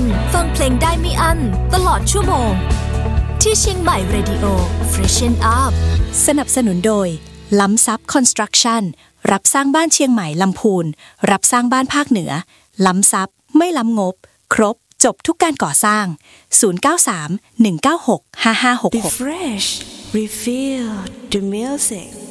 ฟังเพลงได้ไม่อั้นตลอดชั่วโมงที่เชียงใหม่ Radio Freshen Up สนับสนุนโดยล้ำซับคอนสตรักชั่นรับสร้างบ้านเชียงใหม่ลำพูนรับสร้างบ้านภาคเหนือล้ำซับไม่ล้ำงบครบจบทุกการก่อสร้าง093 196 5566 Refresh Refill the music